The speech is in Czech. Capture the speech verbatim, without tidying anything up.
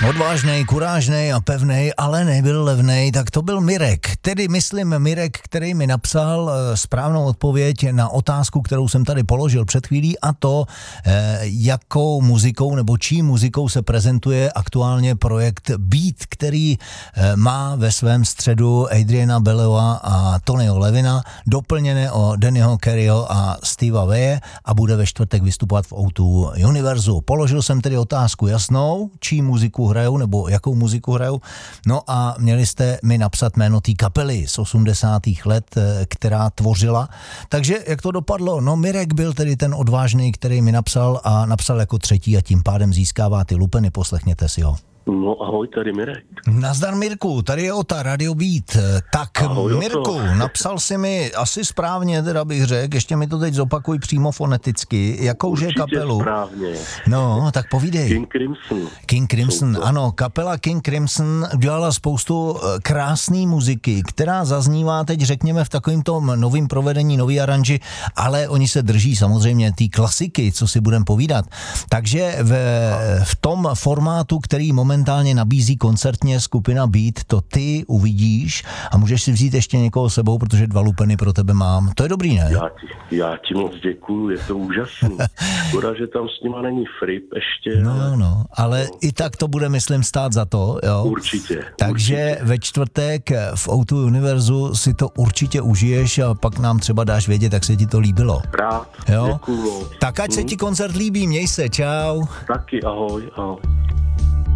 Odvážnej, kurážnej a pevnej, ale nebyl levnej, tak to byl Mirek. Tedy myslím Mirek, který mi napsal správnou odpověď na otázku, kterou jsem tady položil před chvílí, a to, jakou muzikou nebo čí muzikou se prezentuje aktuálně projekt Beat, který má ve svém středu Adriana Bellewa a Tonyho Levina, doplněné o Dannyho Careyho a Stevea Vaye, a bude ve čtvrtek vystupovat v O dva Univerzu. Položil jsem tedy otázku jasnou, čí muziku hrajou nebo jakou muziku hrajou. No a měli jste mi napsat jméno té kapely z osmdesátých let, která tvořila. Takže jak to dopadlo? No Mirek byl tedy ten odvážný, který mi napsal a napsal jako třetí a tím pádem získává ty lupeny. Poslechněte si ho. No ahoj, tady Mirek. Nazdar Mirku, tady je Ota, Radio Beat. Tak ahoj, Mirku, Oto. Napsal si mi asi správně, teda bych řekl, ještě mi to teď zopakuj přímo foneticky, jakouže Určitě kapelu. Správně. No, tak povídej. King Crimson. King Crimson, ano, kapela King Crimson udělala spoustu krásné muziky, která zaznívá teď, řekněme, v takovým tom novým provedení, nový aranži, ale oni se drží samozřejmě té klasiky, co si budeme povídat. Takže v, v tom formátu, který moment momentálně nabízí koncertně skupina Beat, to ty uvidíš a můžeš si vzít ještě někoho sebou, protože dva lupeny pro tebe mám. To je dobrý, ne? Já ti, já ti moc děkuju, je to úžasný. Škoda, že tam s nima není Frip ještě. No, ale... no, ale no. I tak to bude, myslím, stát za to, jo? Určitě. Takže určitě. Ve čtvrtek v O dva Univerzu si to určitě užiješ a pak nám třeba dáš vědět, jak se ti to líbilo. Rád, jo? Děkuju. Tak ať hm? se ti koncert líbí, měj se, čau. Taky, ahoj, ahoj.